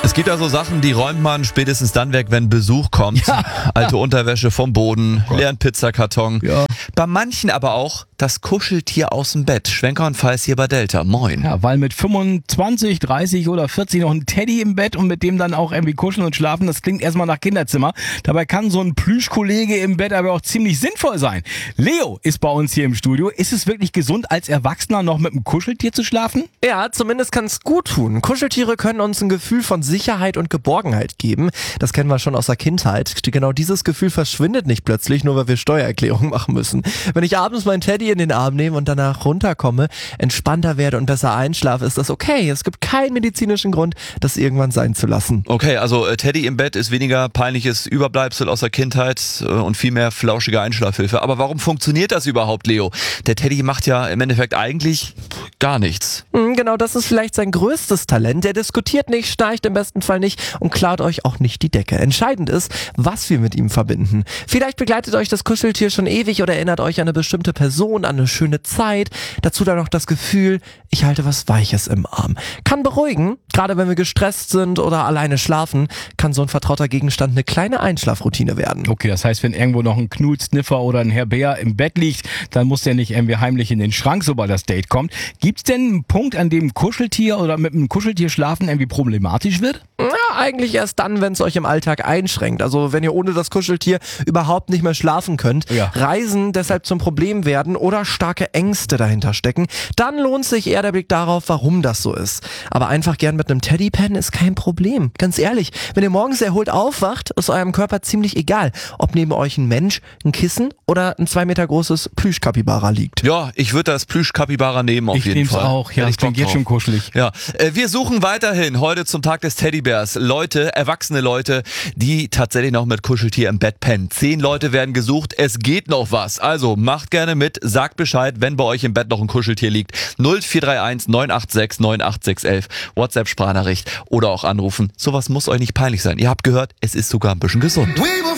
Es gibt also Sachen, die räumt man spätestens dann weg, wenn Besuch kommt. Ja. Alte Unterwäsche vom Boden, leeren Pizzakarton. Ja. Bei manchen aber auch das Kuscheltier aus dem Bett. Schwenker und Falls hier bei Delta. Moin. Ja, weil mit 25, 30 oder 40 noch ein Teddy im Bett und mit dem dann auch irgendwie kuscheln und schlafen, das klingt erstmal nach Kinderzimmer. Dabei kann so ein Plüschkollege im Bett aber auch ziemlich sinnvoll sein. Leo ist bei uns hier im Studio. Ist es wirklich gesund, als Erwachsener noch mit einem Kuscheltier zu schlafen? Ja, zumindest kann es gut tun. Kuscheltiere können uns ein Gefühl von Sicherheit und Geborgenheit geben. Das kennen wir schon aus der Kindheit. Genau dieses Gefühl verschwindet nicht plötzlich, nur weil wir Steuererklärungen machen müssen. Wenn ich abends meinen Teddy in den Arm nehme und danach runterkomme, entspannter werde und besser einschlafe, ist das okay. Es gibt keinen medizinischen Grund, das irgendwann sein zu lassen. Okay, also Teddy im Bett ist weniger peinliches Überbleibsel aus der Kindheit und viel mehr flauschige Einschlafhilfe. Aber warum funktioniert das überhaupt, Leo? Der Teddy macht ja im Endeffekt eigentlich gar nichts. Genau, das ist vielleicht sein größtes Talent. Der diskutiert nicht, schnarcht im besten Fall nicht und klaut euch auch nicht die Decke. Entscheidend ist, was wir mit ihm verbinden. Vielleicht begleitet euch das Kuscheltier schon ewig oder erinnert euch an eine bestimmte Person, an eine schöne Zeit. Dazu dann noch das Gefühl, ich halte was Weiches im Arm. Kann beruhigen, gerade wenn wir gestresst sind oder alleine schlafen, kann so ein vertrauter Gegenstand eine kleine Einschlafroutine werden. Okay, das heißt, wenn irgendwo noch ein Knut-Sniffer oder ein Herr Bär im Bett liegt, dann muss der nicht irgendwie heimlich in den Schrank, sobald das Date kommt. Gibt's denn einen Punkt, an dem Kuscheltier oder mit einem Kuscheltier schlafen irgendwie problematisch wird? Ja, eigentlich erst dann, wenn es euch im Alltag einschränkt. Also wenn ihr ohne das Kuscheltier überhaupt nicht mehr schlafen könnt, Ja. Reisen deshalb zum Problem werden oder starke Ängste dahinter stecken, dann lohnt sich eher der Blick darauf, warum das so ist. Aber einfach gern mit einem Teddy pennen ist kein Problem. Ganz ehrlich, wenn ihr morgens erholt aufwacht, ist eurem Körper ziemlich egal, ob neben euch ein Mensch, ein Kissen oder ein 2 Meter großes Plüschkapibara liegt. Ja, ich würde das Plüschkapibara nehmen auf Ich jeden nehm's Fall. auch, ja, Hätte das ich Bock klingt jetzt drauf. schon kuschelig. Ja, wir suchen weiterhin heute zum Tag des Teddybärs Leute, erwachsene Leute, die tatsächlich noch mit Kuscheltier im Bett pennen. 10 Leute werden gesucht, es geht noch was. Also macht gerne mit, sagt Bescheid, wenn bei euch im Bett noch ein Kuscheltier liegt. 0431 986 98611, WhatsApp-Sprachnachricht oder auch anrufen. Sowas muss euch nicht peinlich sein. Ihr habt gehört, es ist sogar ein bisschen gesund. We